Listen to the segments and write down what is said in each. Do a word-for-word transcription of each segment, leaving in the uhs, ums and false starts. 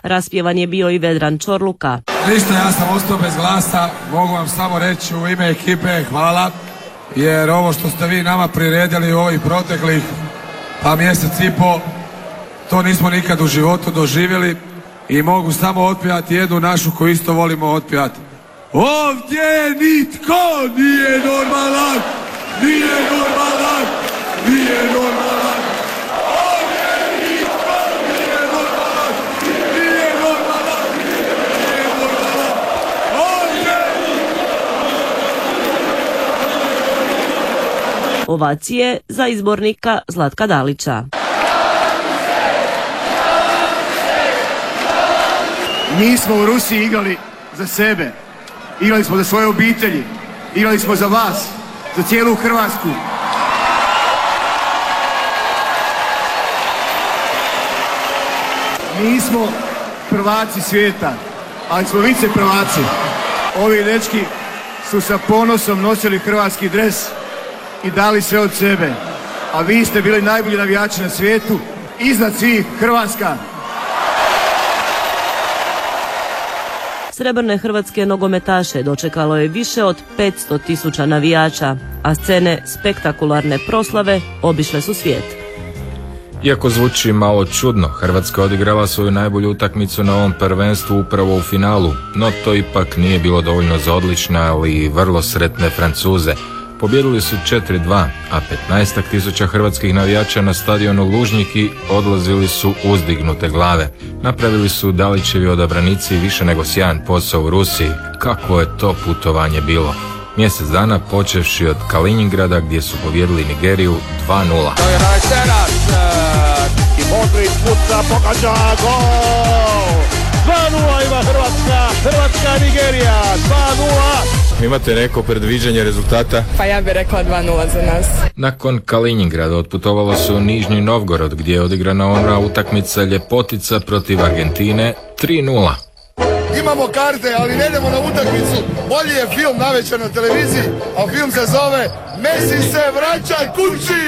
Raspjevan je bio i Vedran Čorluka. Ništa, ja sam ostao bez glasa, mogu vam samo reći u ime ekipe hvala, jer ovo što ste vi nama priredili u ovih proteklih pa mjesec i po, to nismo nikad u životu doživjeli i mogu samo otpjevati jednu našu koju isto volimo otpjevati. Ovdje nitko nije normalan, nije normalan, nije normalan. Ovdje nitko nije normalan, nije normalan, nije normalan. Ovdje Ovacije za izbornika Zlatka Dalića. Mi smo u Rusiji igrali za sebe, igrali smo za svoje obitelji, igrali smo za vas, za cijelu Hrvatsku. Mi smo prvaci svijeta, ali smo vice prvaci. Ovi dečki su sa ponosom nosili hrvatski dres i dali sve od sebe, a vi ste bili najbolji navijači na svijetu, iznad svih Hrvatska. Srebrne hrvatske nogometaše dočekalo je više od petsto tisuća navijača, a scene spektakularne proslave obišle su svijet. Iako zvuči malo čudno, Hrvatska odigrala svoju najbolju utakmicu na ovom prvenstvu upravo u finalu, no to ipak nije bilo dovoljno za odlične, ali i vrlo sretne Francuze. Pobjedili su četiri dva, a petnaestak tisuća hrvatskih navijača na stadionu Lužniki odlazili su uzdignute glave. Napravili su Dalićevi odabranici više nego sjajan posao u Rusiji. Kakvo je to putovanje bilo? Mjesec dana počevši od Kaliningrada gdje su pobjedili Nigeriju dva nula. To je Rajserac i Modrić puca, pogađa gol! dva nula ima Hrvatska, Hrvatska Nigerija, dva nula. Imate neko predviđanje rezultata? Pa ja bih rekla dva nula za nas. Nakon Kaliningrada otputovalo se u Nižni Novgorod gdje je odigrana ona utakmica Ljepotica protiv Argentine tri nula. Imamo karte, ali ne idemo na utakmicu. Bolji je film navečer na televiziji, a film se zove Messi se vraća kući.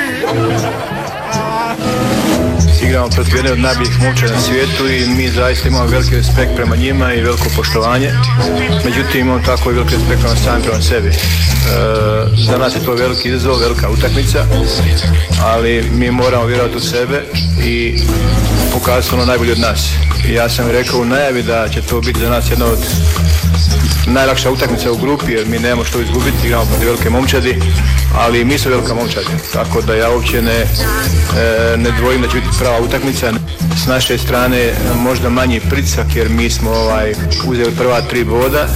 Igramo protiv jedne od najboljih momčadi na svijetu i mi zaista imamo veliki respekt prema njima i veliko poštovanje. Međutim, imamo tako i veliki respekt prema sami prema sebi. E, za nas je to veliki izazov, velika utakmica, ali mi moramo vjerovati u sebe i pokazati ono najbolje od nas. I ja sam rekao u najavi da će to biti za nas jedna od najlakša utakmica u grupi, jer mi nemamo što izgubiti, igramo protiv velike momčadi, ali mi smo velika momčadi, tako da ja uopće ne, e, ne dvojim da će biti prava utakmica. S naše strane možda manji pritisak, jer mi smo ovaj, uzeli prva tri boda,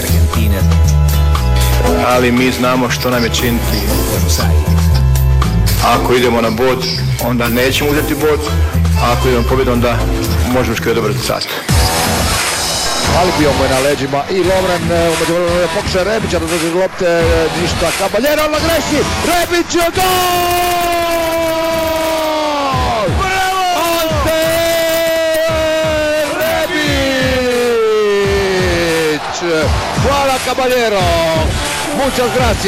ali mi znamo što nam je činiti. Ako idemo na bod, onda nećemo uzeti bod, a ako idemo pobjedu, onda možemo očekivati dobar rezultat. Ali bio mu je na leđima i Lovren umeđu vremenu je pokušao Rebića da dođe do lopte, ništa, Caballero na greši, Rebić je gol! Bravo! Ante Rebić! Hvala Caballero! Muchas gracias!